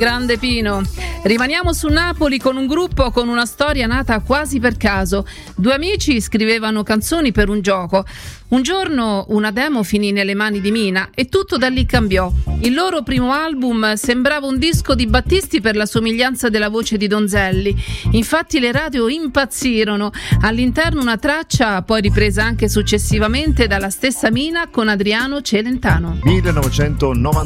grande Pino. Rimaniamo su Napoli con un gruppo con una storia nata quasi per caso. Due amici scrivevano canzoni per un gioco. Un giorno una demo finì nelle mani di Mina e tutto da lì cambiò. Il loro primo album sembrava un disco di Battisti per la somiglianza della voce di Donzelli. Infatti le radio impazzirono. All'interno una traccia poi ripresa anche successivamente dalla stessa Mina con Adriano Celentano. 1990.